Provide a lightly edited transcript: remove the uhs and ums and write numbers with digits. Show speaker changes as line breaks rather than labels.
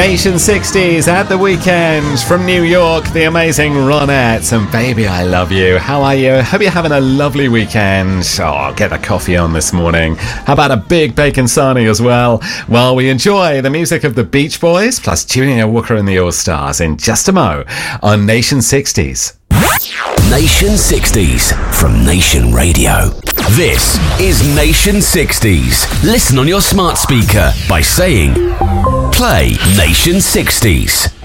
Nation 60s at the weekend from New York, the amazing Ronettes and Baby I Love You. How are you? Hope you're having a lovely weekend. Oh, get the coffee on this morning. How about a big bacon sarnie as well? While we enjoy the music of the Beach Boys plus Junior Walker and the All-Stars in just a mo on Nation 60s.
Nation 60s from Nation Radio. This is Nation 60s. Listen on your smart speaker by saying, play Nation 60s.